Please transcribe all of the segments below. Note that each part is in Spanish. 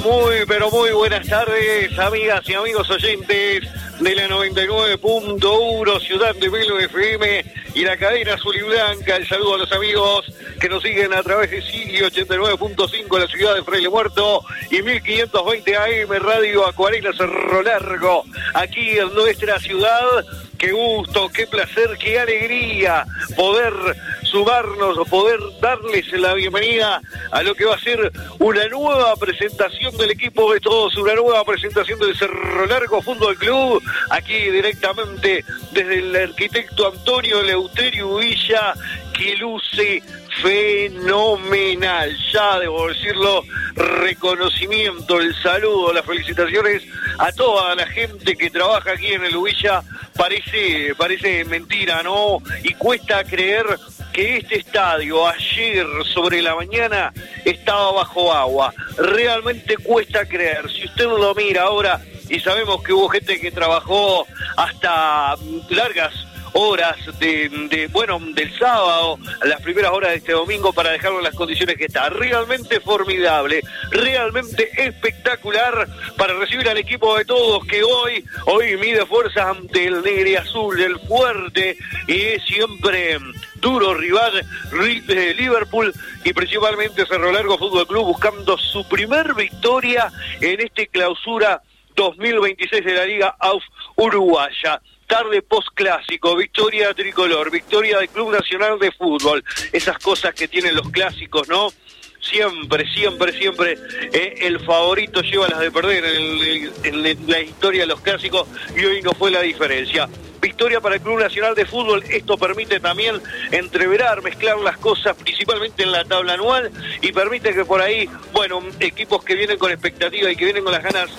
Muy, pero muy buenas tardes, amigas y amigos oyentes de la 99.1 Ciudad de Melo FM y la cadena azul y blanca. El saludo a los amigos que nos siguen a través de Sirio 89.5 en la ciudad de Fraile Muerto y 1520 AM Radio Acuarela Cerro Largo, aquí en nuestra ciudad. Qué gusto, qué placer, qué alegría poder sumarnos o poder darles la bienvenida a lo que va a ser una nueva presentación del equipo de todos, una nueva presentación del Cerro Largo Fútbol Club, aquí directamente desde el arquitecto Antonio Eleuterio Villa, que luce fenomenal. Ya debo decirlo, reconocimiento, el saludo, las felicitaciones a toda la gente que trabaja aquí en el Villa. Parece mentira, ¿no? Y cuesta creer que este estadio ayer sobre la mañana estaba bajo agua. Realmente cuesta creer. Si usted no lo mira ahora, y sabemos que hubo gente que trabajó hasta largas horas del sábado, a las primeras horas de este domingo para dejarlo en las condiciones que está. Realmente formidable, realmente espectacular para recibir al equipo de todos que hoy mide fuerzas ante el negro y azul, el fuerte y siempre duro rival Liverpool, y principalmente Cerro Largo Fútbol Club buscando su primer victoria en este clausura 2026 de la Liga AUF Uruguaya. Tarde post-clásico, victoria tricolor, victoria del Club Nacional de Fútbol. Esas cosas que tienen los clásicos, ¿no? Siempre el favorito lleva las de perder en la historia de los clásicos, y hoy no fue la diferencia. Victoria para el Club Nacional de Fútbol. Esto permite también entreverar, mezclar las cosas principalmente en la tabla anual, y permite que por ahí, equipos que vienen con expectativa y que vienen con las ganas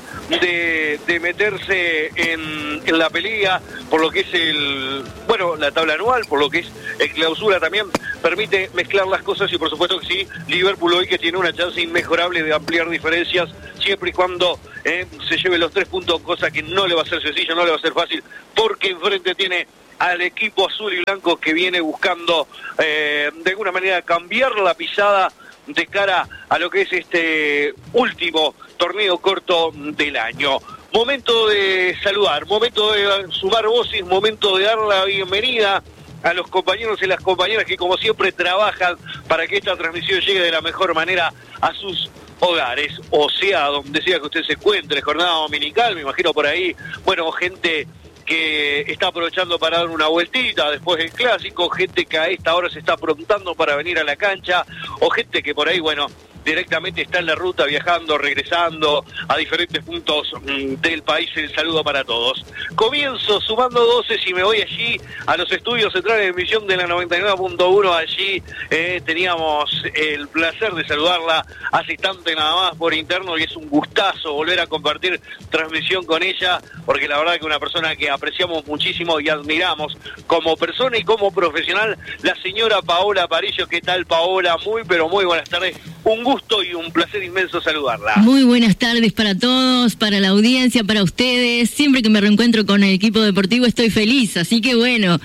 de meterse en la pelea por lo que es la tabla anual, por lo que es el clausura, también permite mezclar las cosas. Y por supuesto que sí, Liverpool hoy que tiene una chance inmejorable de ampliar diferencias, siempre y cuando se lleve los 3 puntos, cosa que no le va a ser sencillo, no le va a ser fácil, porque enfrente tiene al equipo azul y blanco que viene buscando de alguna manera cambiar la pisada de cara a lo que es este último torneo corto del año. Momento de saludar, momento de sumar voces, momento de dar la bienvenida a los compañeros y las compañeras que como siempre trabajan para que esta transmisión llegue de la mejor manera a sus hogares, o sea, donde sea que usted se encuentre, jornada dominical, me imagino por ahí, gente que está aprovechando para dar una vueltita después del clásico, gente que a esta hora se está aprontando para venir a la cancha, o gente que por ahí, directamente está en la ruta viajando, regresando a diferentes puntos del país. El saludo para todos. Comienzo sumando voces y me voy allí a los estudios centrales de emisión de la 99.1. Allí teníamos el placer de saludarla hace instante nada más por interno, y es un gustazo volver a compartir transmisión con ella, porque la verdad que una persona que apreciamos muchísimo y admiramos como persona y como profesional, la señora Paola Parillo. ¿Qué tal, Paola? Muy, pero muy buenas tardes. Un gusto y un placer inmenso saludarla. Muy buenas tardes para todos, para la audiencia, para ustedes. Siempre que me reencuentro con el equipo deportivo estoy feliz, así que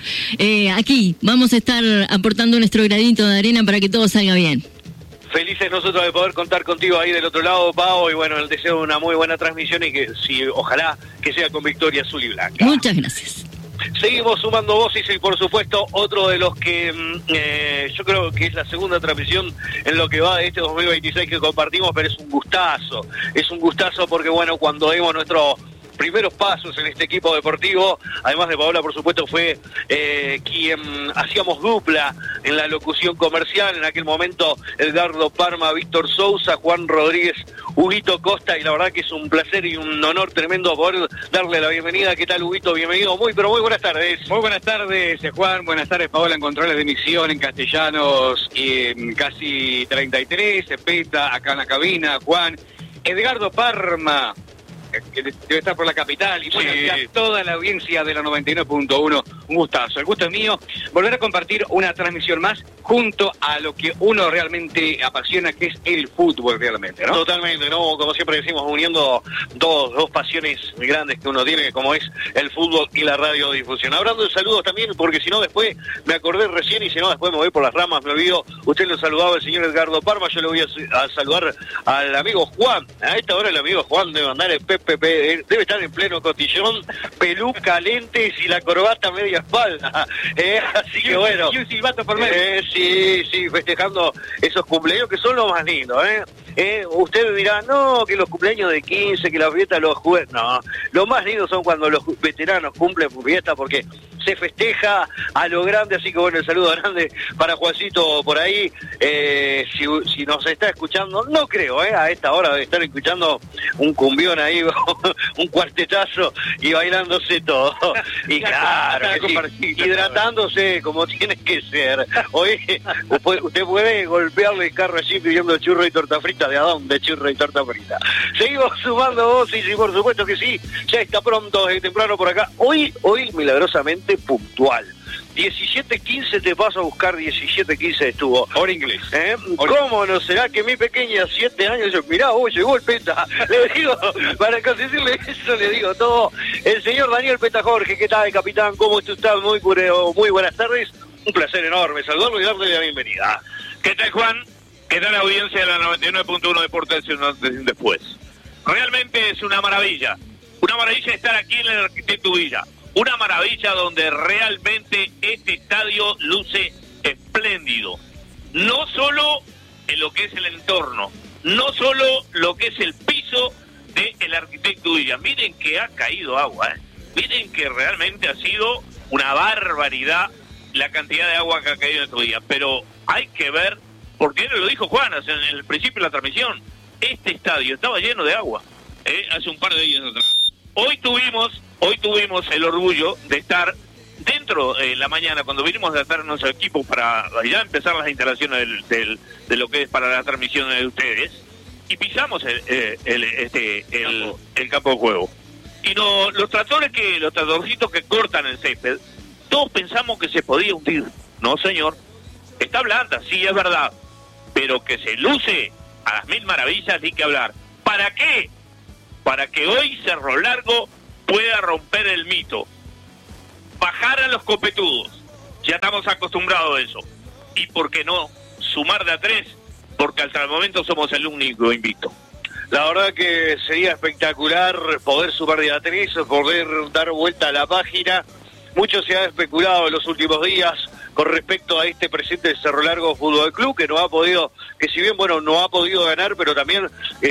aquí vamos a estar aportando nuestro granito de arena para que todo salga bien. Felices nosotros de poder contar contigo ahí del otro lado, Pao, y el deseo de una muy buena transmisión y que ojalá que sea con victoria azul y blanca. Muchas gracias. Seguimos sumando voces y por supuesto otro de los que yo creo que es la segunda transmisión en lo que va de este 2026 que compartimos, pero es un gustazo porque cuando vemos nuestros primeros pasos en este equipo deportivo, además de Paola por supuesto fue quien hacíamos dupla en la locución comercial, en aquel momento Edgardo Parma, Víctor Sousa, Juan Rodríguez, Huguito Costa, y la verdad que es un placer y un honor tremendo poder darle la bienvenida. ¿Qué tal, Huguito? Bienvenido, muy buenas tardes. Muy buenas tardes, Juan, buenas tardes, Paola, en controles de emisión en Castellanos y en casi 33, Peta, acá en la cabina, Juan, Edgardo Parma, que debe estar por la capital, y sí, a toda la audiencia de la 99.1, Un gustazo, el gusto es mío. Volver a compartir una transmisión más junto a lo que uno realmente apasiona, que es el fútbol realmente, ¿no? Totalmente, ¿no? Como siempre decimos, uniendo dos pasiones grandes que uno tiene, como es el fútbol y la radiodifusión. Hablando de saludos también, porque si no después me acordé recién y si no después me voy por las ramas, me olvido. Usted lo saludaba el señor Edgardo Parma, yo le voy a saludar al amigo Juan. A esta hora el amigo Juan debe andar en PPP, debe estar en pleno cotillón, peluca, lentes y la corbata media espalda. Así que bueno. Y un silbato por medio. Sí, festejando esos cumpleaños que son lo más lindo, usted dirá, no, que los cumpleaños de 15, que las fiestas los jueces. No, lo más lindo son cuando los veteranos cumplen fiesta porque se festeja a lo grande, así que bueno, el saludo grande para Juancito por ahí. Si nos está escuchando, no creo, a esta hora de estar escuchando un cumbión ahí, un cuartetazo y bailándose todo. Y claro, hidratándose como tiene que ser. Hoy usted puede golpearle el carro así pidiendo churro y torta frita. ¿De a dónde churro y torta frita? Seguimos sumando voces y por supuesto que sí, ya está pronto, desde temprano por acá. Hoy milagrosamente puntual. 17:15 te paso a buscar, 17:15 estuvo. Hora inglés. ¿Cómo no será que mi pequeña, 7 años, yo, mirá, llegó el Peta? Le digo, para decirle eso, le digo todo. El señor Daniel Peta Jorge, ¿qué tal, capitán? ¿Cómo está? Muy buenas tardes. Un placer enorme saludarlo y darle la bienvenida. ¿Qué tal, Juan? ¿Qué tal la audiencia de la 99.1 Deportes después? Realmente es una maravilla estar aquí en el Arquitecto Villa. Una maravilla donde realmente este estadio luce espléndido. No solo en lo que es el entorno, no solo lo que es el piso del Arquitecto Villa. Miren que ha caído agua, Miren que realmente ha sido una barbaridad la cantidad de agua que ha caído en estos días. Pero hay que ver, porque él lo dijo Juan en el principio de la transmisión, este estadio estaba lleno de agua, hace un par de días atrás. Hoy tuvimos el orgullo de estar dentro de la mañana, cuando vinimos a tratar nuestro equipo para ya empezar las instalaciones de lo que es para la transmisión de ustedes, y pisamos el campo de juego. Y los tractorcitos que cortan el césped, todos pensamos que se podía hundir. No, señor. Está blanda, sí, es verdad. Pero que se luce a las mil maravillas, ni que hablar. ¿Para qué? Para que hoy Cerro Largo pueda romper el mito. Bajar a los copetudos. Ya estamos acostumbrados a eso. Y por qué no sumar de a 3, porque hasta el momento somos el único invicto. La verdad que sería espectacular poder sumar de a 3, poder dar vuelta a la página. Mucho se ha especulado en los últimos días con respecto a este presente de Cerro Largo Fútbol Club, que no ha podido, que si bien, no ha podido ganar, pero también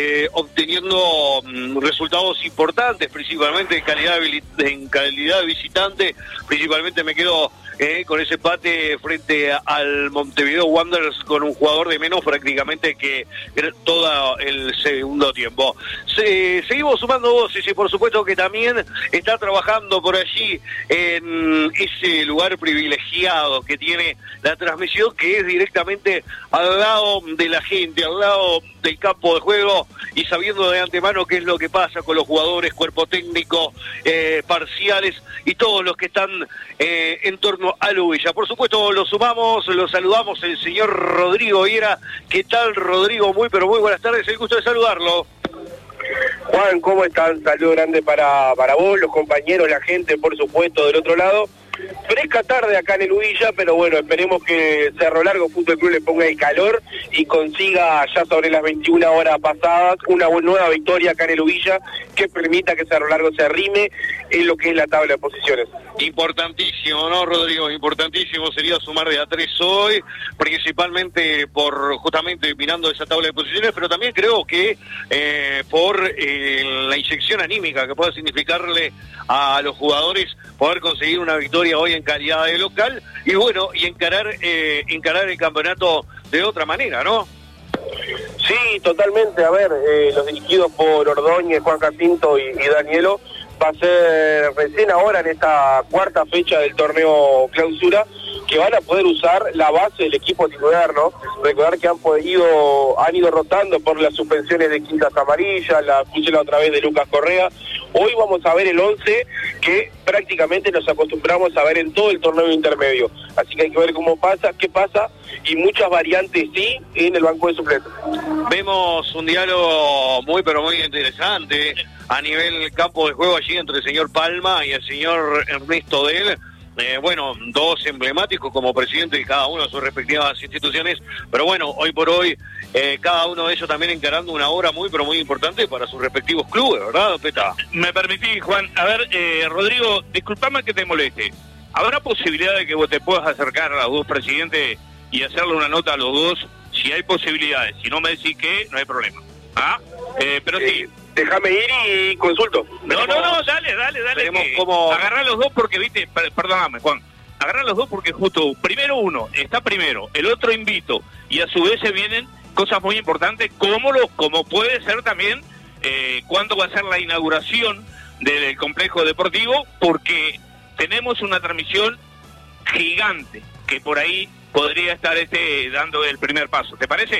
obteniendo resultados importantes, principalmente en calidad de visitante. Principalmente me quedo con ese empate frente al Montevideo Wanderers con un jugador de menos prácticamente que todo el segundo tiempo. Seguimos sumando voces y por supuesto que también está trabajando por allí en ese lugar privilegiado que tiene la transmisión, que es directamente al lado de la gente, al lado del campo de juego, y sabiendo de antemano qué es lo que pasa con los jugadores, cuerpo técnico, parciales y todos los que están en torno a Lubilla. Por supuesto lo saludamos el señor Rodrigo Viera. ¿Qué tal, Rodrigo? Muy buenas tardes, el gusto de saludarlo. Juan, ¿cómo están? Saludo grande para vos, los compañeros, la gente, por supuesto, del otro lado. Fresca tarde acá en el Lubilla, pero bueno, esperemos que Cerro Largo Fútbol Club le ponga el calor y consiga ya sobre las 21 horas pasadas una nueva victoria acá en el Lubilla que permita que Cerro Largo se arrime en lo que es la tabla de posiciones. Importantísimo, ¿no, Rodrigo? Importantísimo sería sumar de a 3 hoy, principalmente por justamente mirando esa tabla de posiciones, pero también creo que por la inyección anímica que pueda significarle a los jugadores poder conseguir una victoria hoy en calidad de local y bueno, y encarar el campeonato de otra manera, ¿no? Sí, totalmente. A ver, los dirigidos por Ordóñez, Juan Jacinto y Danielo, va a ser recién ahora en esta cuarta fecha del torneo clausura, que van a poder usar la base del equipo titular, ¿no? Recordar que han ido rotando por las suspensiones de quintas amarillas, la expulsión otra vez de Lucas Correa. Hoy vamos a ver el 11 que prácticamente nos acostumbramos a ver en todo el torneo intermedio. Así que hay que ver qué pasa, y muchas variantes sí en el banco de suplentes. Vemos un diálogo muy pero muy interesante a nivel campo de juego allí entre el señor Palma y el señor Ernesto Del. Bueno, dos emblemáticos como presidente de cada uno de sus respectivas instituciones, pero bueno, hoy por hoy cada uno de ellos también encarando una obra muy pero muy importante para sus respectivos clubes, ¿verdad, Peta? Me permitís, Juan. A ver, Rodrigo, disculpame que te moleste. ¿Habrá posibilidad de que vos te puedas acercar a los dos presidentes y hacerle una nota a los dos? Si hay posibilidades, si no me decís que, no hay problema. ¿Ah? Pero sí. Déjame ir y consulto. No, dale. Agarrá los dos porque, viste, perdóname, Juan. Agarrá los dos porque justo, primero uno está primero, el otro invito, y a su vez se vienen cosas muy importantes, como puede ser también cuándo va a ser la inauguración del complejo deportivo, porque tenemos una transmisión gigante que por ahí podría estar dando el primer paso. ¿Te parece?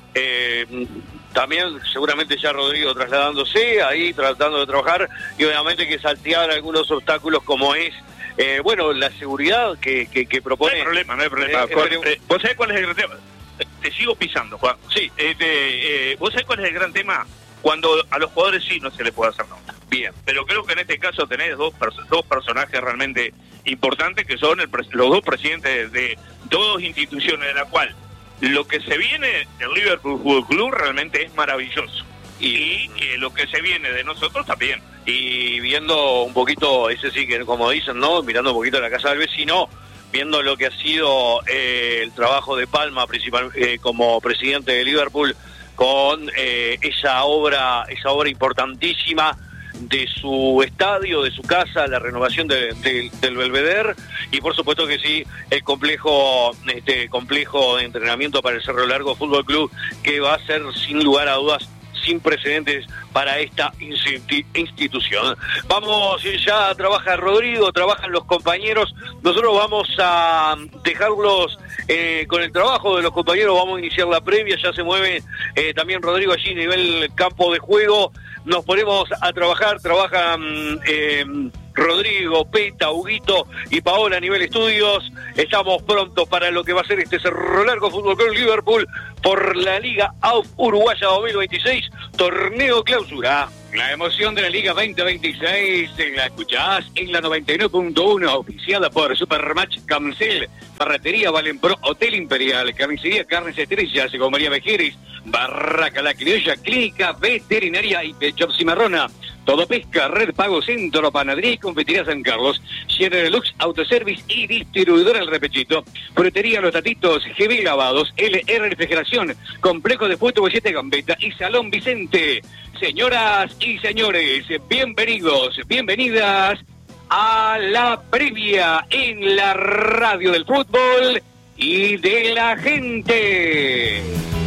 También seguramente ya Rodrigo trasladándose ahí, tratando de trabajar, y obviamente que saltear algunos obstáculos como es la seguridad que propone. No hay problema. ¿Vos sabés cuál es el gran tema? Te sigo pisando, Juan. Sí, ¿vos sabés cuál es el gran tema? Cuando a los jugadores sí no se les puede hacer nada. Bien, pero creo que en este caso tenés dos personajes realmente importantes, que son los dos presidentes de dos instituciones, de la cual lo que se viene del Liverpool Fútbol Club realmente es maravilloso. Y lo que se viene de nosotros también. Y viendo un poquito, ese sí que como dicen, ¿no? Mirando un poquito la casa del vecino, viendo lo que ha sido el trabajo de Palma como presidente de Liverpool, con esa obra importantísima de su estadio, de su casa, la renovación del Belvedere, y por supuesto que sí, el complejo de entrenamiento para el Cerro Largo Fútbol Club, que va a ser sin lugar a dudas sin precedentes para esta institución. Vamos, ya trabaja Rodrigo, trabajan los compañeros, nosotros vamos a dejarlos con el trabajo de los compañeros, vamos a iniciar la previa, ya se mueve también Rodrigo allí a nivel campo de juego, nos ponemos a trabajan Rodrigo, Peta, Huguito y Paola a nivel estudios. Estamos prontos para lo que va a ser este Cerro Largo Fútbol Club Liverpool por la Liga AUF Uruguaya 2026, torneo clausura. La emoción de la Liga 2026 la escuchás en la 99.1, oficiada por Supermatch Camcel, Ferretería Valenpro, Hotel Imperial, Carnicería Carnes Estrellas, Gomería Vejeres, Barraca La Criolla, Clínica Veterinaria y Pet Shop Cimarrona. Todo Pesca, Red Pago Centro, Panadería y Confitería San Carlos, Sierra Deluxe Autoservice y Distribuidora El Repechito, Frutería Los Tatitos, GB Lavados, LR Refrigeración, Complejo de Fútbol 7 Gambetta y Salón Vicente. Señoras y señores, bienvenidos, bienvenidas a la previa en la radio del fútbol y de la gente.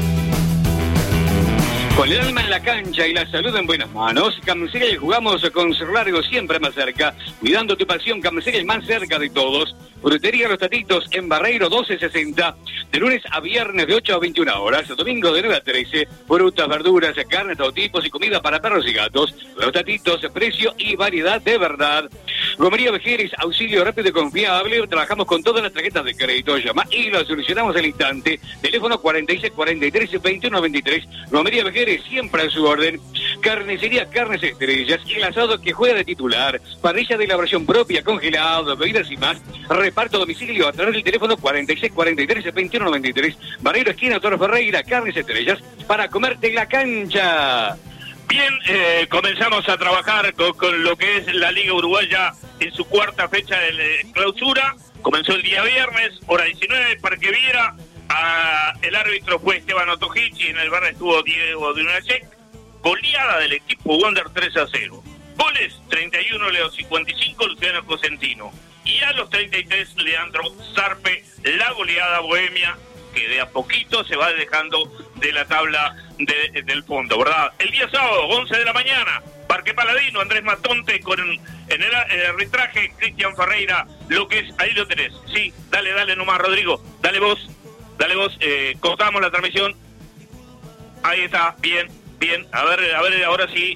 Con el alma en la cancha y la salud en buenas manos, Camcel jugamos con Cerro Largo siempre más cerca, cuidando tu pasión. Camcel más cerca de todos. Frutería Los Tatitos en Barreiro 1260, de lunes a viernes de 8 a 21 horas, domingo de 9 a 13, frutas, verduras, carnes, todo tipos y comida para perros y gatos. Los Tatitos, precio y variedad de verdad. Gomería Vejeres, auxilio rápido y confiable, trabajamos con todas las tarjetas de crédito, llama y lo solucionamos al instante. Teléfono 46 43 21 23, Gomería Vejeres siempre a su orden. Carnicería Carnes Estrellas, el asado que juega de titular, parrilla de elaboración propia, congelado, bebidas y más. Reparto a domicilio a través del teléfono 46 43 21 93, Barreiro esquina Toro Ferreira, Carnes Estrellas, para comerte la cancha. Bien, comenzamos a trabajar con lo que es la Liga Uruguaya en su cuarta fecha de clausura. Comenzó el día viernes, hora 19, Parque Viera. El árbitro fue Esteban Otojic y en el bar estuvo Diego Dunacek. Goleada del equipo Wander 3-0. Goles 31, Leo 55, Luciano Cosentino. Y a los 33, Leandro Zarpe, la goleada bohemia, que de a poquito se va dejando de la tabla del fondo, ¿verdad? El día sábado, 11 de la mañana, Parque Paladino, Andrés Matonte en el arbitraje, Cristian Ferreira, lo que es, ahí lo tenés. Sí, dale nomás, Rodrigo, dale vos, cortamos la transmisión. Ahí está, bien, a ver, ahora sí.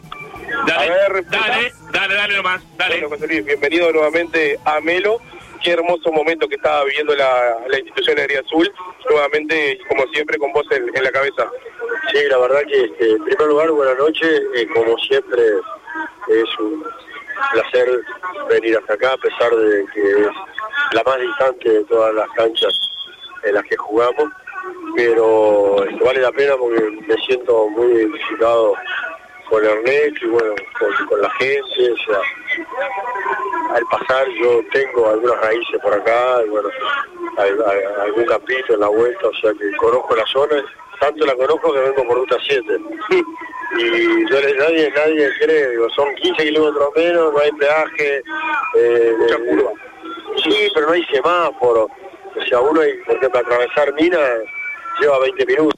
Dale nomás, dale. Bueno, José Luis, bienvenido nuevamente a Melo. Qué hermoso momento que estaba viviendo la institución Agriazul, nuevamente, como siempre, con vos en la cabeza. Sí, la verdad que, en primer lugar, buenas noches. Como siempre, es un placer venir hasta acá, a pesar de que es la más distante de todas las canchas en las que jugamos, pero vale la pena porque me siento muy identificado con Ernesto y bueno, con la gente. O sea, al pasar yo tengo algunas raíces por acá, y bueno, algún campito en la vuelta, o sea que conozco la zona, tanto la conozco que vengo por ruta 7. Y yo nadie cree, digo, son 15 kilómetros menos, no hay peaje, mucha curva. Sí, pero no hay semáforo. O sea, uno, por ejemplo, atravesar Mina lleva 20 minutos.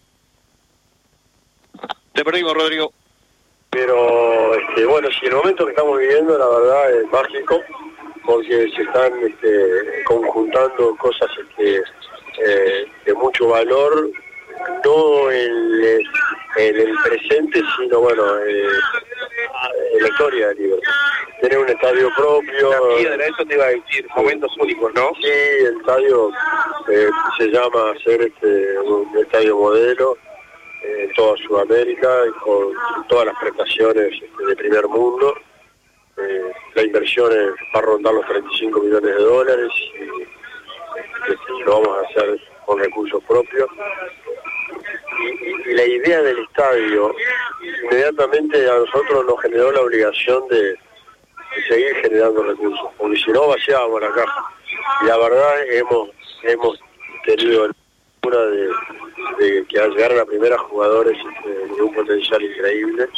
Te perdimos, Rodrigo. Pero, bueno, si el momento que estamos viviendo, la verdad, es mágico, porque se están conjuntando cosas de mucho valor, no en el presente, sino, bueno, en la historia de Libertad. Tener un estadio propio. La piedra, eso te iba a decir, momentos únicos, ¿no? Sí, el estadio se llama ser un estadio modelo en toda Sudamérica, y con todas las prestaciones de primer mundo. La inversión va a rondar los 35 millones de dólares y lo vamos a hacer con recursos propios. Y la idea del estadio inmediatamente a nosotros nos generó la obligación de seguir generando recursos, porque si no vaciábamos la caja. Y la verdad hemos tenido de que al llegar a la primera jugadores de un potencial increíble,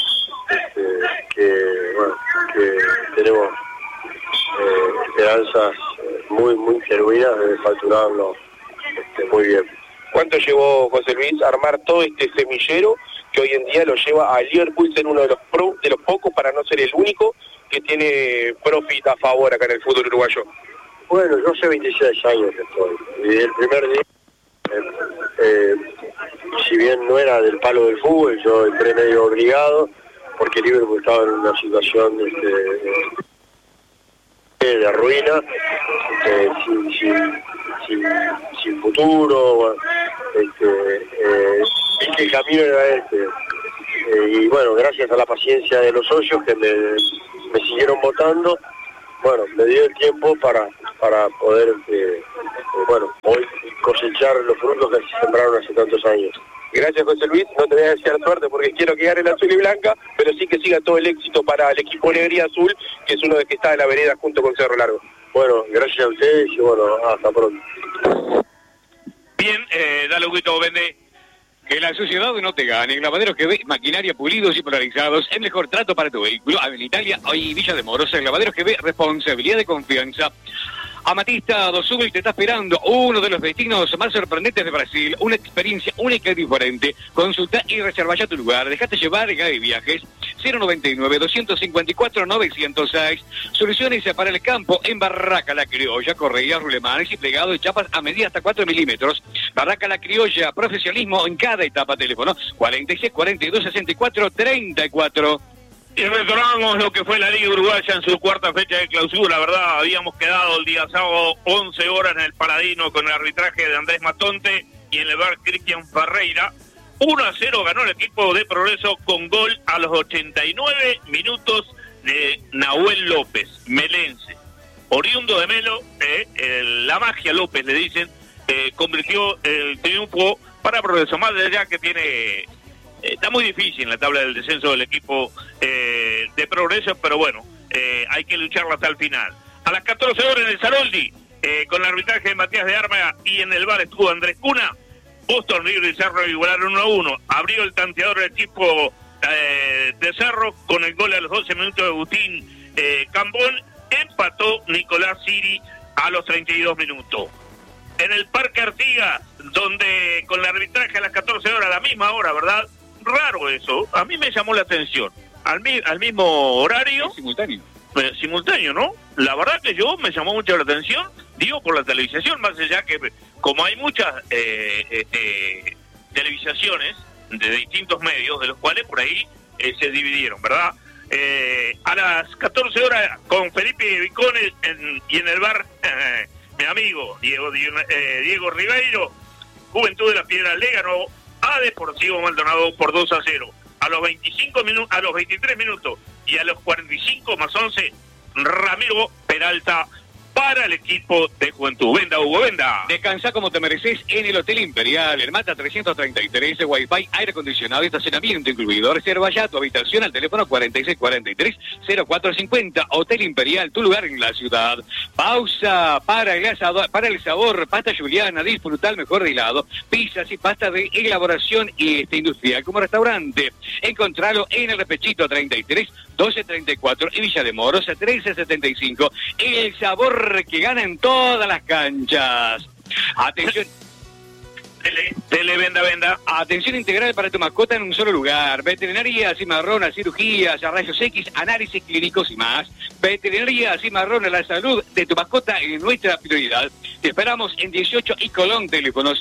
que tenemos esperanzas muy genuinas de facturarlo muy bien. ¿Cuánto llevó José Luis a armar todo este semillero que hoy en día lo lleva a Liverpool ser uno de los pocos, para no ser el único, que tiene profit a favor acá en el fútbol uruguayo? Bueno, yo hace 26 años que estoy, y el primer día, si bien no era del palo del fútbol, yo entré medio obligado, porque Liverpool estaba en una situación de ruina, sin futuro, bueno, vi que el camino era y bueno, gracias a la paciencia de los socios que me siguieron votando, bueno, me dio el tiempo para poder, bueno, hoy cosechar los frutos que se sembraron hace tantos años. Gracias, José Luis, no te voy a desear suerte porque quiero que gane la azul y blanca, pero sí que siga todo el éxito para el equipo negro y azul, que es uno de que está en la vereda junto con Cerro Largo. Bueno, gracias a ustedes y bueno, hasta pronto. Bien, dale Huguito, vende. Que la sociedad no te gane. Lavaderos que ve maquinaria, pulidos y polarizados. El mejor trato para tu vehículo. En Italia y Villa de Moros. Lavaderos que ve responsabilidad de confianza. Amatista do Sul te está esperando, uno de los destinos más sorprendentes de Brasil, una experiencia única y diferente. Consulta y reserva ya tu lugar, dejate llevar en GAE Viajes, 099-254-906. Soluciones para el campo en Barraca La Criolla, correas, rulemanes y plegados de chapas a medida hasta 4 milímetros. Barraca La Criolla, profesionalismo en cada etapa. Teléfono 46-42-64-34. Y retomamos lo que fue la Liga Uruguaya en su cuarta fecha de clausura, ¿verdad? Habíamos quedado el día sábado 11 horas en el Paladino con el arbitraje de Andrés Matonte y en el bar Cristian Ferreira. 1-0 ganó el equipo de Progreso con gol a los 89 minutos de Nahuel López, melense. Oriundo de Melo, la magia López le dicen, convirtió el triunfo para Progreso, más de allá que tiene... Está muy difícil en la tabla del descenso del equipo de Progreso, pero bueno, hay que lucharlo hasta el final. A las 14 horas en el Saroldi, con el arbitraje de Matías de Arma y en el bar estuvo Andrés Cuna, Boston River y Cerro igualaron 1-1. Abrió el tanteador el equipo de Cerro con el gol a los 12 minutos de Agustín Cambón. Empató Nicolás Siri a los 32 minutos. En el Parque Artigas, donde con el arbitraje a las 14 horas, a la misma hora, ¿verdad? Raro eso, a mí me llamó la atención. al mismo horario. Simultáneo, ¿no? La verdad que me llamó mucho la atención, digo, por la televisación, más allá que como hay muchas televisaciones de distintos medios, de los cuales por ahí se dividieron, ¿verdad? A las 14 horas con Felipe Vicones y en el bar mi amigo Diego Ribeiro, Juventud de la Piedra le ganó a Deportivo Maldonado por 2-0. A los 23 minutos y a los 45 más 11, Ramiro Peralta para el equipo de Juventud. Venda, Hugo, venda. Descansa como te mereces en el Hotel Imperial, el Mata 333, Wi-Fi, aire acondicionado y estacionamiento incluido. Reserva ya tu habitación al teléfono 4643-0450. Hotel Imperial, tu lugar en la ciudad. Pausa para el sabor, pasta juliana, disfruta el mejor de helado, pizzas y pasta de elaboración industrial como restaurante. Encontralo en el Repechito 33, 1234 y Villa de Moros 1375. El sabor que gana en todas las canchas. Atención. Venda. Atención integral para tu mascota en un solo lugar. Veterinaria, cimarrona, cirugías, rayos X, análisis clínicos y más. Veterinaria, cimarrona, la salud de tu mascota es nuestra prioridad. Te esperamos en 18 y Colón, teléfono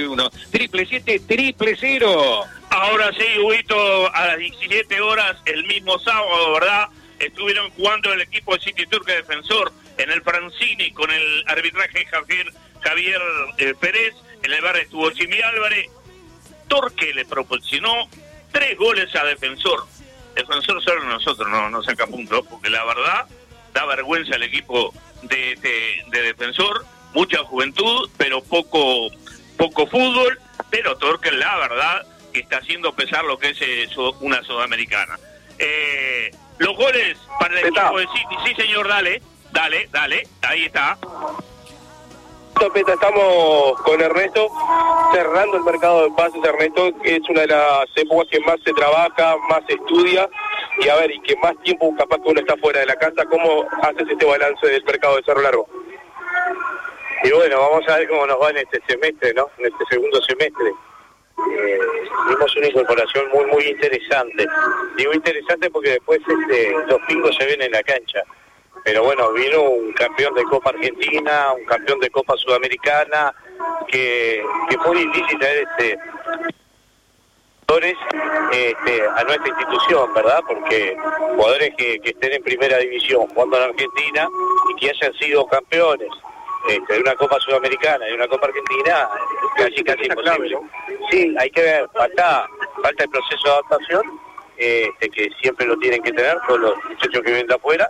091-777-000. Ahora sí, Huguito, a las 17 horas, el mismo sábado, ¿verdad? Estuvieron jugando el equipo de City Turca Defensor en el Francini con el arbitraje Javier Pérez. En el bar estuvo Jimmy Álvarez. Torque le proporcionó 3 goles a Defensor. Defensor solo nosotros no saca puntos, porque la verdad da vergüenza al equipo de Defensor. Mucha juventud, pero poco fútbol. Pero Torque, la verdad, que está haciendo pesar lo que es una sudamericana. Los goles para el equipo de City. Sí, señor, dale. Ahí está. Peta, estamos con Ernesto cerrando el mercado de pases. Ernesto, que es una de las épocas que más se trabaja, más se estudia y que más tiempo capaz que uno está fuera de la casa. ¿Cómo haces este balance del mercado de Cerro Largo? Y bueno, vamos a ver cómo nos va en este semestre, ¿no? En este segundo semestre. Tuvimos una incorporación muy interesante. Digo interesante porque después los pingos se ven en la cancha. Pero bueno, vino un campeón de Copa Argentina, un campeón de Copa Sudamericana, que fue difícil traer jugadores a nuestra institución, ¿verdad? Porque jugadores que estén en primera división jugando en Argentina y que hayan sido campeones de una Copa Sudamericana y de una Copa Argentina, casi imposible. Sí, hay que ver, falta el proceso de adaptación, que siempre lo tienen que tener todos los muchachos que vienen de afuera.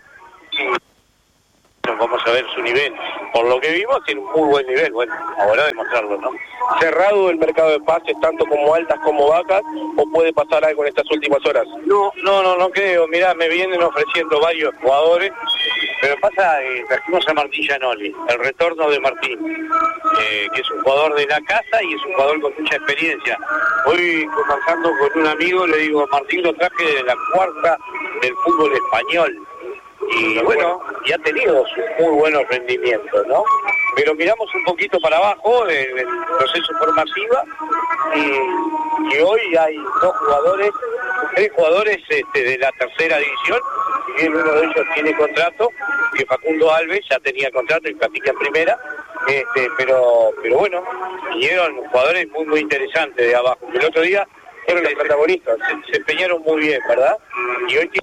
Vamos a ver su nivel. Por lo que vimos, tiene un muy buen nivel. Bueno, ahora demostrarlo, ¿no? ¿Cerrado el mercado de pases, tanto como altas como vacas, o puede pasar algo en estas últimas horas? No creo. Mirá, me vienen ofreciendo varios jugadores, pero pasa que trajimos a Martín Gianoli, el retorno de Martín, que es un jugador de la casa y es un jugador con mucha experiencia. Hoy, conversando con un amigo, le digo, Martín lo traje de la cuarta del fútbol español. Y bueno, y ha tenido sus muy buenos rendimientos, ¿no? Pero miramos un poquito para abajo en el proceso formativo y hoy hay 3 jugadores de la tercera división, y bien uno de ellos tiene contrato, que Facundo Alves ya tenía contrato y practica en primera, pero bueno, vinieron jugadores muy interesantes de abajo. El otro día fueron los protagonistas, se empeñaron muy bien, ¿verdad? Y hoy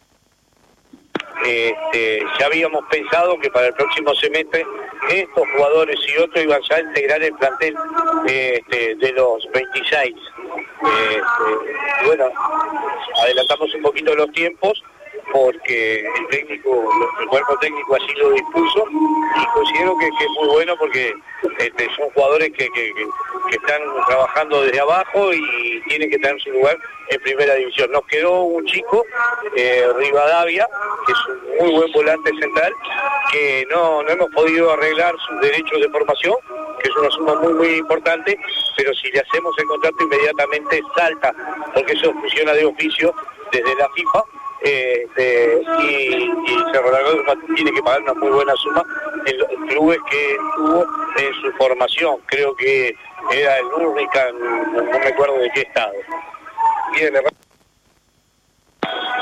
ya habíamos pensado que para el próximo semestre estos jugadores y otros iban ya a integrar el plantel de los 26. Bueno, adelantamos un poquito los tiempos porque el cuerpo técnico así lo dispuso y considero que es muy bueno porque son jugadores que están trabajando desde abajo y tienen que tener su lugar en primera división. Nos quedó un chico, Rivadavia, que es un muy buen volante central, que no hemos podido arreglar sus derechos de formación, que es una suma muy importante, pero si le hacemos el contrato inmediatamente salta, porque eso funciona de oficio desde la FIFA. Y Cerro Largo tiene que pagar una muy buena suma en los clubes que tuvo en su formación. Creo que era el Hurricane, no me acuerdo de qué estado. Bien,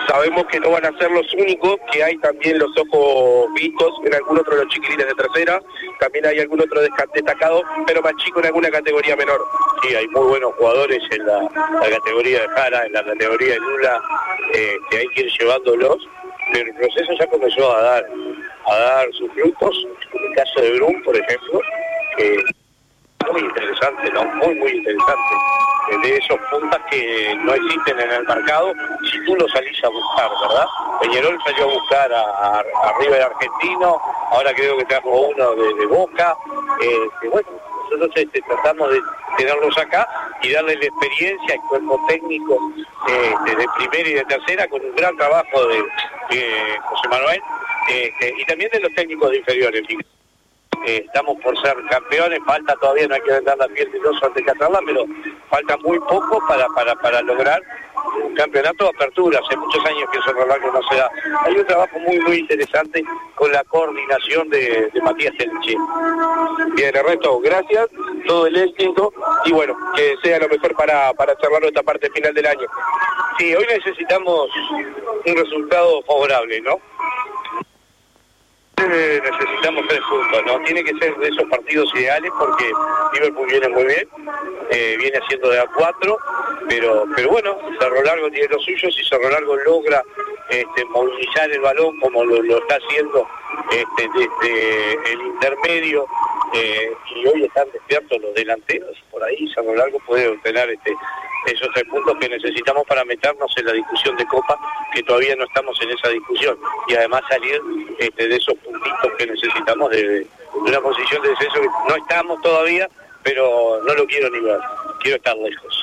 sabemos que no van a ser los únicos, que hay también los ojos vistos en algún otro de los chiquilines de tercera, también hay algún otro destacado, pero más chico en alguna categoría menor. Sí, hay muy buenos jugadores en la categoría de Jara, en la categoría de Lula, que hay que ir llevándolos, pero el proceso ya comenzó a dar sus frutos. En el caso de Brum, por ejemplo, muy interesante, ¿no? Muy interesante. De esos puntas que no existen en el mercado, si tú lo salís a buscar, ¿verdad? Peñarol salió a buscar a River Argentino, ahora creo que trajo uno de Boca, bueno, nosotros tratamos de tenerlos acá y darle la experiencia al cuerpo técnico de primera y de tercera, con un gran trabajo de José Manuel, y también de los técnicos de inferiores. Estamos por ser campeones, falta todavía, no hay que vender la piel del oso antes de cazarla, pero falta muy poco para lograr un campeonato de apertura. Hace muchos años que Cerro Largo no se da. Hay un trabajo muy interesante con la coordinación de Matías Elche. Bien, Ernesto, gracias, todo el éxito y bueno, que sea lo mejor para cerrar esta parte final del año. Sí, hoy necesitamos un resultado favorable, ¿no? Necesitamos 3 puntos, ¿no? Tiene que ser de esos partidos ideales porque Liverpool viene muy bien, viene haciendo de A4, pero bueno, Cerro Largo tiene los suyos y Cerro Largo logra movilizar el balón como lo está haciendo desde el intermedio, y hoy están despiertos los delanteros, por ahí Cerro Largo puede obtener esos 3 puntos que necesitamos para meternos en la discusión de Copa, que todavía no estamos en esa discusión, y además salir de esos puntitos que necesitamos de una posición de descenso que no estamos todavía, pero no lo quiero ni ver, quiero estar lejos.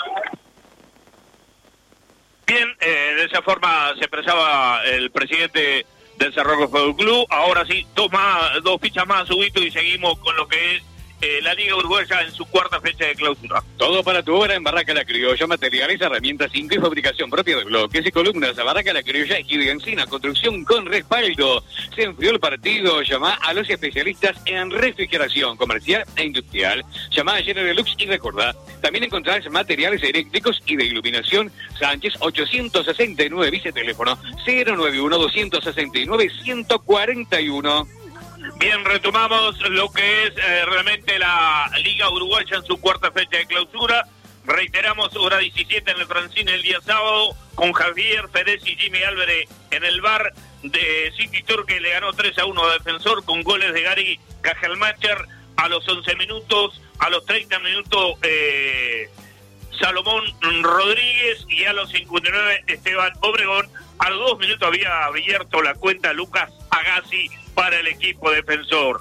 Bien, de esa forma se expresaba el presidente del Cerro Largo Fútbol Club. Ahora sí, dos fichas más, Huguito, y seguimos con lo que es la Liga Uruguaya en su 4ª fecha de clausura. Todo para tu obra en Barraca La Criolla, materiales, herramientas, zinc y fabricación propia de bloques y columnas. Barraca La Criolla y Encina, construcción con respaldo. Se enfrió el partido, llama a los especialistas en refrigeración comercial e industrial. Llama a General Lux y recordá, también encontrarás materiales eléctricos y de iluminación. Sánchez 869, vice teléfono 091-269-141. Bien, retomamos lo que es realmente la Liga Uruguaya en su 4ª fecha de clausura. Reiteramos, hora 17 en el Francine el día sábado, con Javier Fedez y Jimmy Álvarez en el bar de City Tour, que le ganó 3-1 a Defensor, con goles de Gary Cajelmacher a los 11 minutos, a los 30 minutos Salomón Rodríguez y a los 59 Esteban Obregón. A los 2 minutos había abierto la cuenta Lucas Agassi para el equipo Defensor.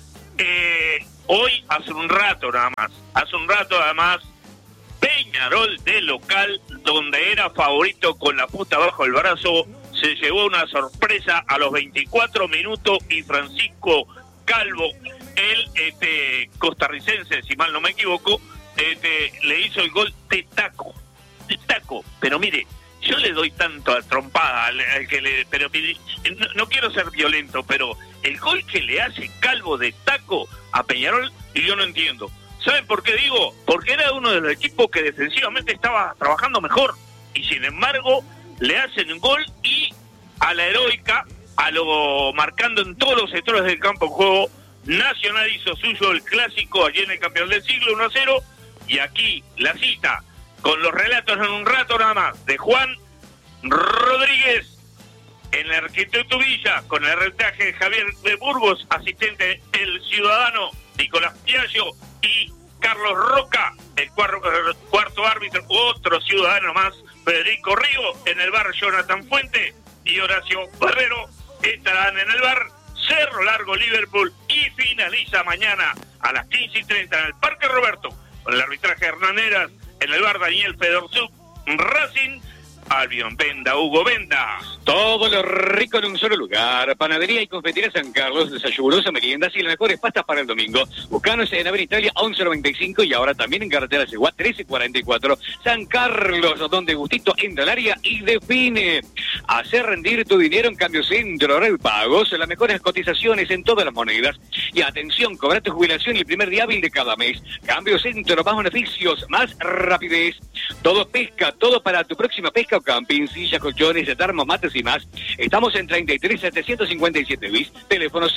Hoy, hace un rato además, Peñarol de local, donde era favorito con la puta bajo el brazo, se llevó una sorpresa a los 24 minutos y Francisco Calvo, el costarricense, si mal no me equivoco, le hizo el gol de taco, pero mire, yo le doy tanto a trompada al que pero no quiero ser violento, pero el gol que le hace Calvo de taco a Peñarol, y yo no entiendo. ¿Saben por qué digo? Porque era uno de los equipos que defensivamente estaba trabajando mejor, y sin embargo le hacen un gol, y a la heroica, marcando en todos los sectores del campo de juego, Nacional hizo suyo el clásico allí en el campeón del siglo 1-0, y aquí la cita con los relatos en un rato nada más de Juan Rodríguez en el arquitecto Villa, con el arbitraje de Javier de Burgos, asistente el ciudadano Nicolás Piaggio, y Carlos Roca, el cuarto árbitro, otro ciudadano más, Federico Rigo, en el bar Jonathan Fuente y Horacio Barrero estarán en el bar Cerro Largo Liverpool, y finaliza mañana a las 15:30 en el Parque Roberto con el arbitraje de Hernán Heras, en el bar Daniel Fedorzuk, Racing, Albion Venda, Hugo Venda. Todo lo rico en un solo lugar. Panadería y confitería San Carlos, desayunosa meriendas y las mejores pastas para el domingo. Buscanos en Avenida Italia 1195 y ahora también en Carretera Seguá 1344. San Carlos, donde gustito entra al área y define. Hacer rendir tu dinero en Cambio Centro, Red Pagos, las mejores cotizaciones en todas las monedas. Y atención, cobra tu jubilación el primer día hábil de cada mes. Cambio Centro, más beneficios, más rapidez. Todo pesca, todo para tu próxima pesca Centro Camping, sillas, colchones, termos, mates y más. Estamos en 33.757 bis, teléfono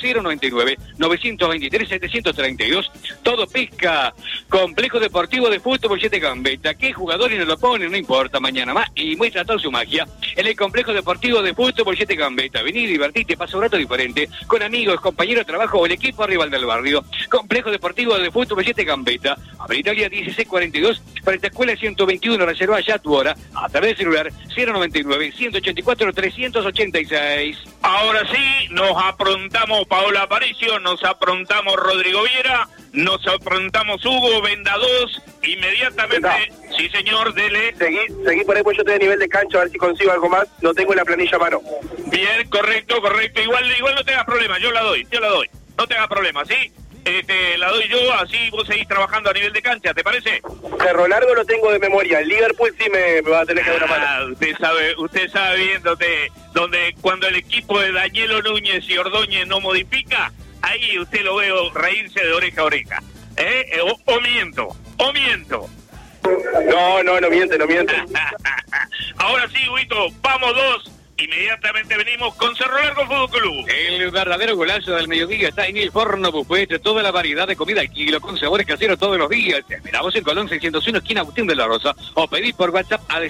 099-923-732. Todo pesca. Complejo Deportivo de Fútbol 7 Gambetta. ¿Qué jugadores nos lo ponen? No importa, mañana más. Y muestra toda su magia en el Complejo Deportivo de Fútbol 7 Gambetta. Vení, divertite, pasa un rato diferente, con amigos, compañeros de trabajo o el equipo rival del barrio. Complejo Deportivo de Fútbol 7 Gambetta. Avenida Italia 1642, para esta escuela 121, reserva ya tu hora a través del celular 099-184-386. Ahora sí, nos aprontamos Paola Aparicio, nos aprontamos Rodrigo Viera, nos aprontamos Hugo, Venda 2, inmediatamente, sí señor, dele. Seguí por ahí, pues yo estoy a nivel de cancha, a ver si consigo algo más, no tengo la planilla a mano. Bien, correcto, igual no te hagas problema, yo la doy, no te hagas problema, ¿sí? La doy yo, así vos seguís trabajando a nivel de cancha, ¿te parece? Cerro Largo lo tengo de memoria, el Liverpool sí me va a tener que dar una mano. Usted sabe bien donde cuando el equipo de Danielo Núñez y Ordóñez no modifica, ahí usted lo veo reírse de oreja a oreja. O miento. No miente. Ahora sí, Huito, vamos dos. Inmediatamente venimos con Cerro Largo Fútbol Club. El verdadero golazo del mediodía está en el Forno Buffet, toda la variedad de comida al kilo con sabores caseros todos los días. Te esperamos en Colón 601, esquina Agustín de la Rosa, o pedís por WhatsApp al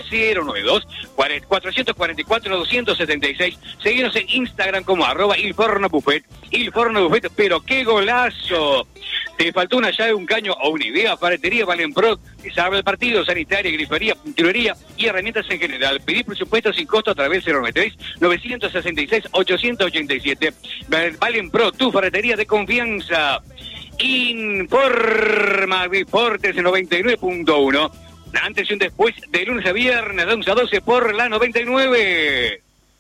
092-444-276. Seguinos en Instagram como @Il Forno Buffet. Il Forno Buffet, pero qué golazo. ¿Te faltó una llave, un caño o una idea? Ferretería Valenprot, que sabe el partido, sanitaria, grifería, pinturería y herramientas en general. Pedí presupuesto sin costo a través del 093-966-887. Valenprot, tu ferretería de confianza. Informa Deportes 99.1. Antes y un después, de lunes a viernes, de 11 a 12 por la 99.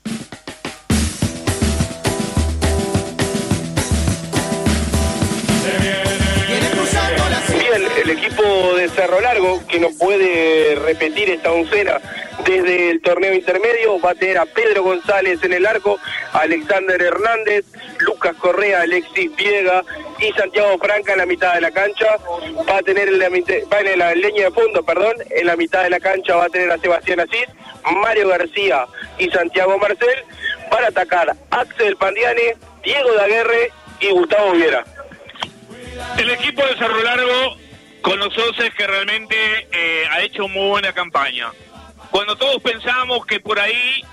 El equipo de Cerro Largo, que nos puede repetir esta oncena desde el torneo intermedio, va a tener a Pedro González en el arco, Alexander Hernández, Lucas Correa, Alexis Viega y Santiago Franca en la mitad de la cancha. Va a tener en la línea de fondo, en la mitad de la cancha va a tener a Sebastián Asís, Mario García y Santiago Marcel. Para atacar Axel Pandiane, Diego Daguerre y Gustavo Viera. El equipo de Cerro Largo, con los socios que realmente ha hecho muy buena campaña. Cuando todos pensábamos que por ahí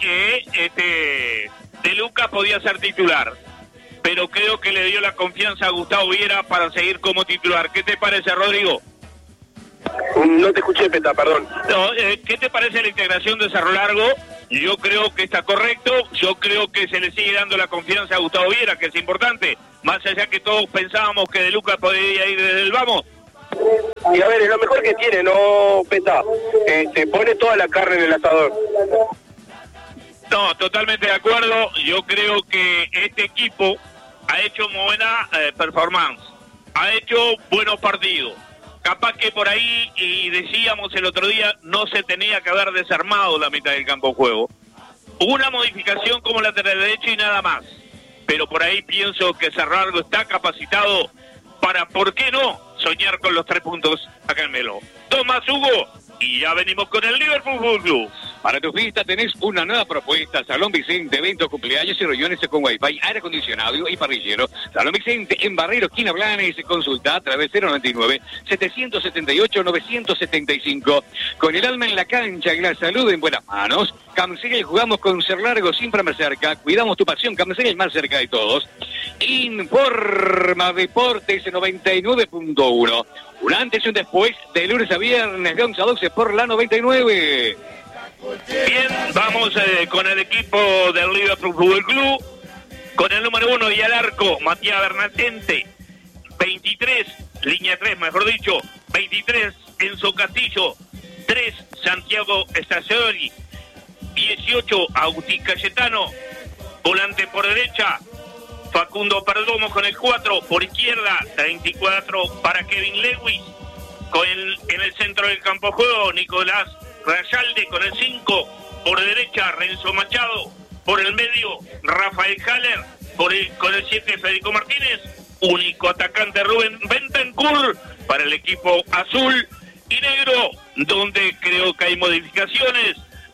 De Luca podía ser titular, pero creo que le dio la confianza a Gustavo Viera para seguir como titular. ¿Qué te parece, Rodrigo? No te escuché, Peta, perdón. No, ¿qué te parece la integración de Cerro Largo? Yo creo que está correcto, yo creo que se le sigue dando la confianza a Gustavo Viera, que es importante, más allá que todos pensábamos que De Luca podía ir desde el vamos. Y a ver, es lo mejor que tiene, ¿no, Peta? Pone toda la carne en el asador. No, totalmente de acuerdo. Yo creo que este equipo ha hecho muy buena performance, ha hecho buenos partidos. Capaz que por ahí, y decíamos el otro día, no se tenía que haber desarmado la mitad del campo de juego. Hubo una modificación como lateral derecho y nada más. Pero por ahí pienso que Cerro Largo está capacitado para, ¿por qué no?, soñar con los 3 puntos acá en Melo. Tomás Hugo, y ya venimos con el Liverpool Fútbol Club. Para tu fiesta tenés una nueva propuesta. Salón Vicente, eventos, cumpleaños y reuniones con wifi, aire acondicionado y parrillero. Salón Vicente en Barreiro, esquina Blanes. Consulta a través de 099-778-975. Con el alma en la cancha y la salud en buenas manos. Camsegel, jugamos con Cerro Largo siempre más cerca. Cuidamos tu pasión. Camsegel, más cerca de todos. Informa Deportes 99.1. Un antes y un después, de lunes a viernes, de 11 a 12 por la 99. Bien, vamos con el equipo del Liverpool Fútbol Club, con el número 1 y al arco, Matías Bernatente, 23, línea 3, mejor dicho, 23, Enzo Castillo, 3, Santiago Estacioni, 18, Agustín Cayetano, volante por derecha, Facundo Perdomo con el 4, por izquierda, 24 para Kevin Lewis, en el centro del campo de juego, Nicolás Rayalde con el 5, por derecha Renzo Machado, por el medio Rafael Haller, con el 7 Federico Martínez, único atacante Rubén Bentancur para el equipo azul y negro, donde creo que hay modificaciones.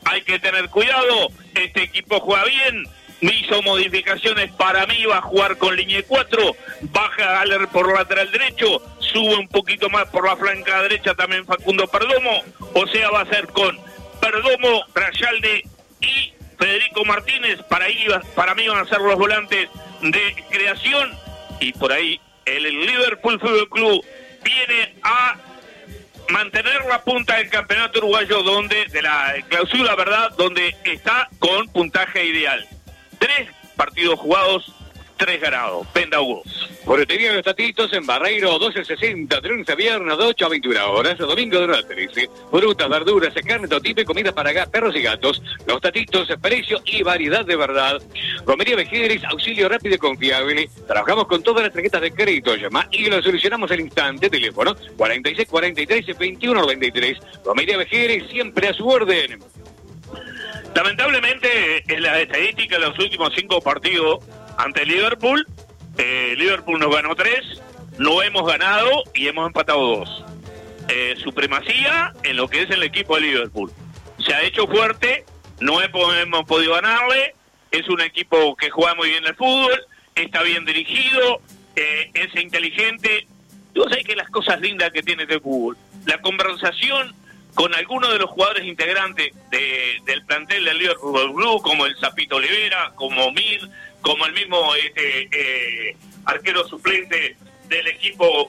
hay que tener cuidado, este equipo juega bien, hizo modificaciones, para mí va a jugar con línea de 4, baja Galler por lateral derecho, sube un poquito más por la flanca derecha también Facundo Perdomo, o sea, va a ser con Perdomo, Rayalde y Federico Martínez, para mí van a ser los volantes de creación, y por ahí el Liverpool Fútbol Club viene a mantener la punta del campeonato uruguayo, donde de la clausura, ¿verdad?, donde está con puntaje ideal. 3 partidos jugados, 3 ganados. Penda Hugo. Boletería de los Tatitos en Barreiro 1260, de lunes a viernes de 8 a 21 horas, domingo de 9 a 13. Frutas, verduras, carne, todo tipo y comida para perros y gatos. Los Tatitos, precio y variedad de verdad. Romería Vejeres, auxilio rápido y confiable. Trabajamos con todas las tarjetas de crédito. Llama y lo solucionamos al instante. Teléfono 46 43 21 93. Romería Vejeres, siempre a su orden. Lamentablemente, en la estadística de los últimos 5 partidos ante Liverpool, Liverpool nos ganó 3, no hemos ganado y hemos empatado 2. Supremacía en lo que es el equipo de Liverpool. Se ha hecho fuerte, no hemos podido ganarle, es un equipo que juega muy bien el fútbol, está bien dirigido, es inteligente. Tú sabes que las cosas lindas que tiene este fútbol, la conversación con algunos de los jugadores integrantes del plantel del Liverpool Blue, como el Zapito Olivera, como Mir, como el mismo arquero suplente del equipo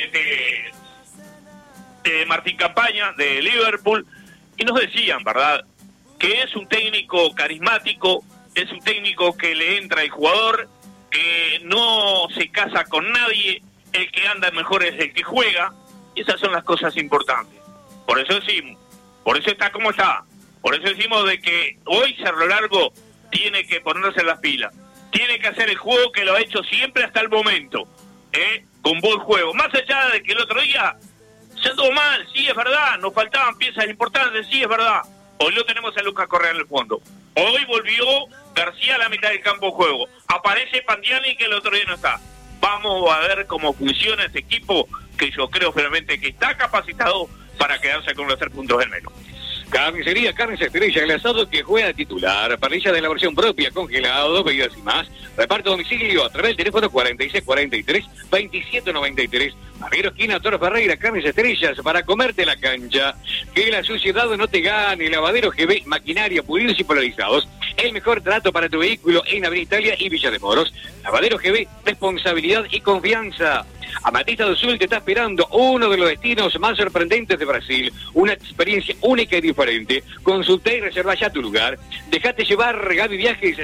de Martín Campaña, de Liverpool, y nos decían, ¿verdad?, que es un técnico carismático, es un técnico que le entra al jugador, que no se casa con nadie, el que anda mejor es el que juega, y esas son las cosas importantes. Por eso decimos, por eso está como está, por eso decimos de que hoy Cerro Largo tiene que ponerse las pilas, tiene que hacer el juego que lo ha hecho siempre hasta el momento, con buen juego, más allá de que el otro día se anduvo mal, sí es verdad, nos faltaban piezas importantes, sí es verdad, hoy lo tenemos a Lucas Correa en el fondo, hoy volvió García a la mitad del campo de juego, aparece Pandiani que el otro día no está, vamos a ver cómo funciona este equipo, que yo creo finalmente que está capacitado para quedarse con los 3 puntos del Melo. Carnicería Carnes Estrella, el asado que juega titular, parrilla de la versión propia, congelado, bebidas y más. Reparto domicilio a través del teléfono 4643-2793. Barrero esquina Toro Ferreira, Carnes Estrellas, para comerte la cancha. Que la suciedad no te gane. Lavadero GB, maquinaria, pulidos y polarizados. El mejor trato para tu vehículo en Avenida Italia y Villa de Moros. Lavadero GB, responsabilidad y confianza. Amatista do Sul te está esperando, uno de los destinos más sorprendentes de Brasil, una experiencia única y diferente. Consulta y reserva ya tu lugar. Dejate llevar, Gaby Viajes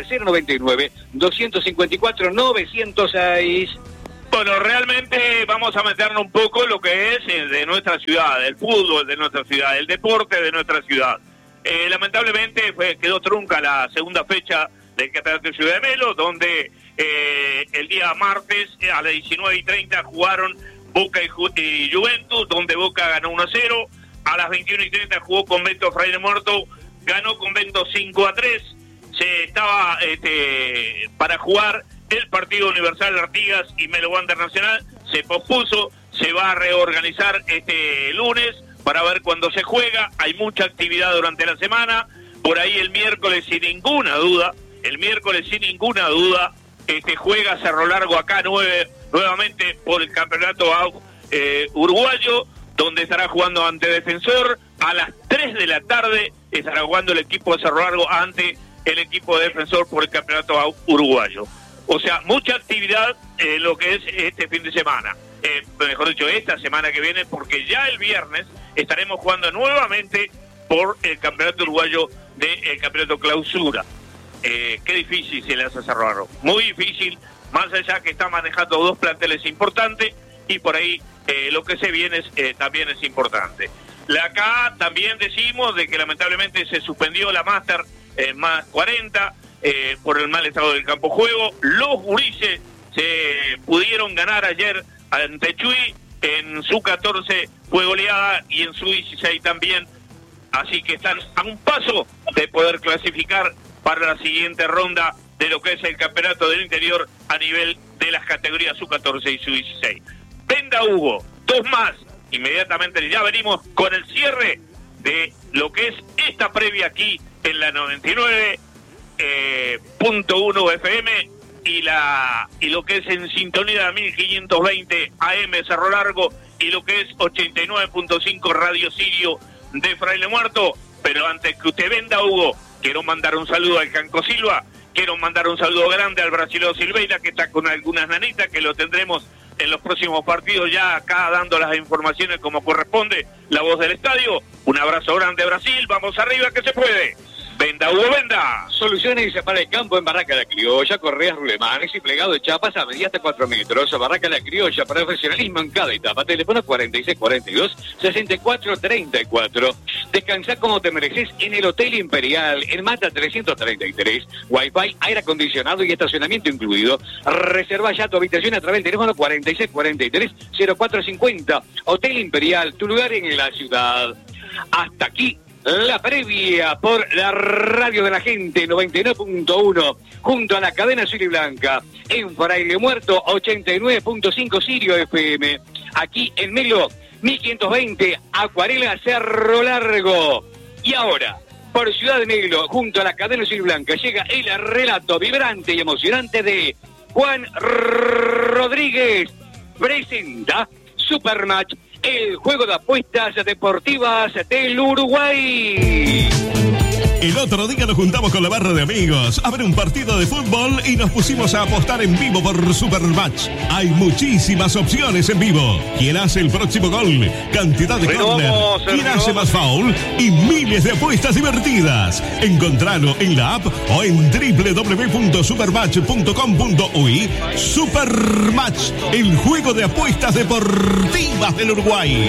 099-254-906. Bueno, realmente vamos a meternos un poco en lo que es de nuestra ciudad, el fútbol de nuestra ciudad, el deporte de nuestra ciudad. Lamentablemente quedó trunca la segunda fecha del Campeonato de Ciudad de Melo, donde el día martes a las 19:30 jugaron Boca y Juventus, donde Boca ganó 1-0. A las 21:30 jugó Convento Fraile Muerto, ganó Convento 5-3. Se estaba para jugar el partido Universal de Artigas y Melo Wander Nacional, se pospuso, se va a reorganizar este lunes para ver cuándo se juega. Hay mucha actividad durante la semana, por ahí el miércoles sin ninguna duda, juega Cerro Largo acá nuevamente por el campeonato uruguayo, donde estará jugando ante Defensor. A las 3 de la tarde estará jugando el equipo de Cerro Largo ante el equipo de Defensor por el campeonato uruguayo. O sea, mucha actividad en lo que es este fin de semana. Mejor dicho, esta semana que viene, porque ya el viernes estaremos jugando nuevamente por el campeonato uruguayo del campeonato clausura. Qué difícil se le hace a Cerro Largo, muy difícil, más allá que está manejando 2 planteles importantes y por ahí lo que se viene también es importante. Acá también decimos de que lamentablemente se suspendió la Master más 40 por el mal estado del campo de juego. Los gurises se pudieron ganar ayer ante Chuy, en su 14 fue goleada y en su 16 también, así que están a un paso de poder clasificar para la siguiente ronda de lo que es el campeonato del interior a nivel de las categorías sub-14 y sub-16. Venda Hugo, 2 más, inmediatamente ya venimos con el cierre de lo que es esta previa aquí en la 99.1 FM y lo que es en sintonía 1520 AM Cerro Largo y lo que es 89.5 Radio Sirio de Fraile Muerto. Pero antes que usted venda, Hugo, quiero mandar un saludo al Canco Silva, quiero mandar un saludo grande al Brasilero Silveira, que está con algunas nanitas, que lo tendremos en los próximos partidos ya acá dando las informaciones como corresponde, la voz del estadio. Un abrazo grande, Brasil, vamos arriba que se puede. Venda, Hugo, venda. Soluciones para el campo en Barraca La Criolla, correas rulemanes y plegado de chapas a medida hasta 4 metros. Barraca La Criolla, profesionalismo en cada etapa. Teléfono 4642-6434. Descansá como te mereces en el Hotel Imperial, en Mata 333. Wi-Fi, aire acondicionado y estacionamiento incluido. Reserva ya tu habitación a través del teléfono 4643-0450. Hotel Imperial, tu lugar en la ciudad. Hasta aquí la previa por la radio de la gente 99.1 junto a la cadena azul y blanca. En Fraile Muerto 89.5 Sirio FM. Aquí en Melo 1520 Acuarela Cerro Largo. Y ahora, por Ciudad de Melo, junto a la cadena azul y blanca, llega el relato vibrante y emocionante de Juan Rodríguez. Presenta Supermatch, el juego de apuestas deportivas del Uruguay. El otro día nos juntamos con la barra de amigos a ver un partido de fútbol y nos pusimos a apostar en vivo por Supermatch. Hay muchísimas opciones en vivo. ¿Quién hace el próximo gol? Cantidad de córner. ¿Quién hace más foul? Y miles de apuestas divertidas. Encontralo en la app o en www.supermatch.com.uy. Supermatch, el juego de apuestas deportivas del Uruguay.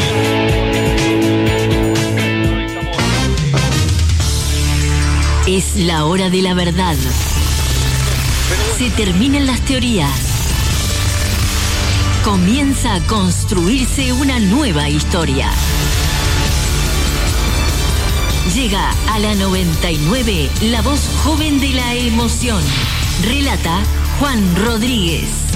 Es la hora de la verdad. Se terminan las teorías. Comienza a construirse una nueva historia. Llega a la 99 la voz joven de la emoción. Relata Juan Rodríguez.